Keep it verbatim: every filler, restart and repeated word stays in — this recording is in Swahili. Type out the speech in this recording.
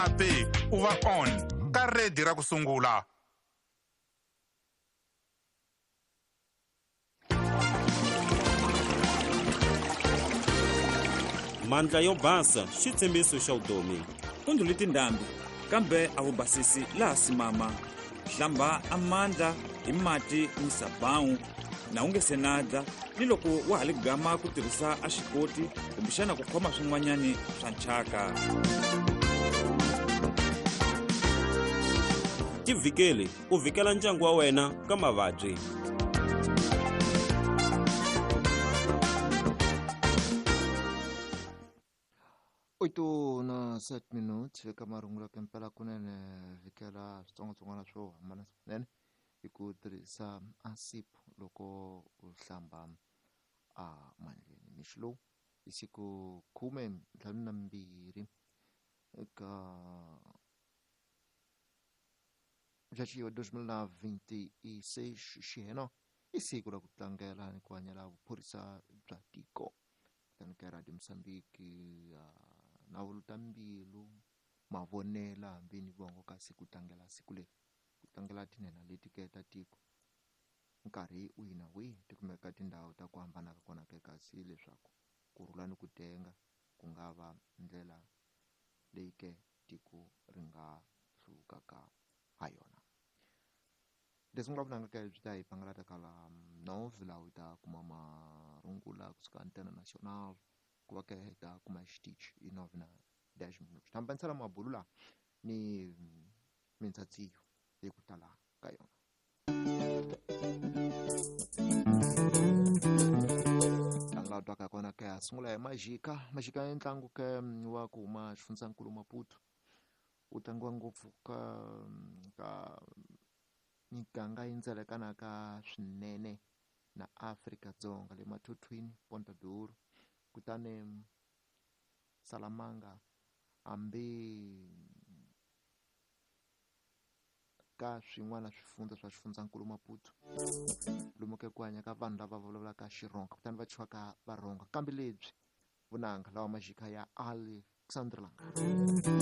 ape u va on ka redi ra ku sungula. Mandla yo basa xitshembiso xa vutomi. Ku ndlhule tindhambi kambe a wu basisi laha simama. Hlamba amandla hi mati ni sabawu na wu nge se nadza ni loko wa ha ligama ku tirhisa a xikoti kumbexana ku khoma swin'wanyani swa nchaka. Tivhikeli u vhikela ndyangu wa wena ka mavabyi. oito na sete minutos eka marungula kempela kunene vhikela switsongwatsongwana swo hambana swinene hi ku tirhisa asipu loko u hlamba a mandleni. Mixo lowu hi siku khume ntlhanu na mbirhi eka Mudyaxihi wa dois mil na vinte e seis xiheno i siku ra ku tlangela ni ku hanyela vuphorisa bya tiko ka Radio Mozambique na vulutambilu mavonela hambi ni vongo ka siku tlangela siku leri ku tlangela tinhena leti ke ta tiko nkarhi wihi na wihi ti kumeka tindhawu ta ku hambana ka kona ke kasi leswaku ku rhula ni ku tenga ku nga va ndlela leyi ke tiko ri nga hluvukaka ha yona. Leswi nga vulanga ke byi ta hi pangalata ka la nove laha u ta kuma marungula kusuka antena national ku va ke ta kuma xitichi hi nove na dash minutos tambanisela mabulu laha ni mintsatsiyo leyi ku tala ka yona. Tlangela twaka kona ke sungula hi majika majika ya ntlangu ke wa ku huma xifundzankulu Maputo u tlangiwa ngopfu ka ka miganga yi ndzelekanaka swinene na Afrika-Dzonga le mathuthwini Ponta Duro kutani Salamanga hambi ka swin'wana swifundza swa xifundzankulu Maputo lomu ke ku hanya ka vanhu lava vulavulaka Xironga kutani va chiwaka Varonga kambe lebyi vunanga lawa majika ya Alexandrland.